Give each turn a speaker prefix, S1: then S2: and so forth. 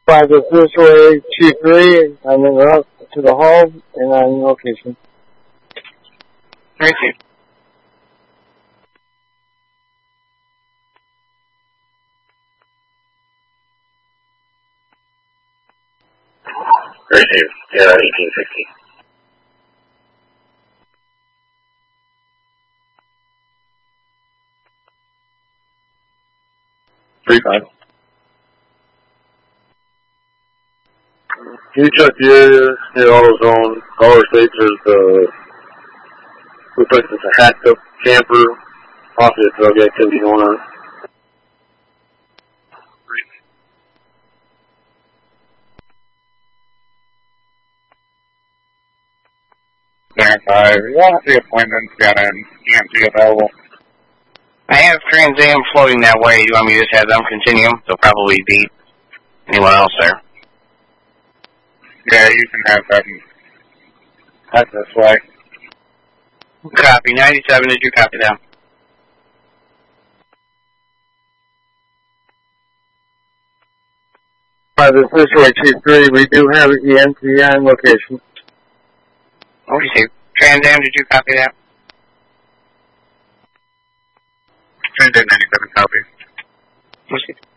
S1: By the Switchway 2-3, I'm en route to the hall and on location.
S2: Thank you.
S3: Receive. Yeah, 1860.
S4: Can you check the area near AutoZone? Caller states looks like it's a hacked up camper, possibly a drug activity going on.
S5: Verify. We want the appointment's got an EMT available.
S2: I have Trans Am floating that way. Do you want me to just have them continue? They'll probably beat anyone else there.
S5: Yeah, you can have them head this way.
S2: Copy. 97, did you copy that?
S1: By the Switchway 2-3, we do have an EMT on location.
S2: Receive. Trans Am, did you copy that?
S5: Trans Am 97 copy.
S2: Receive.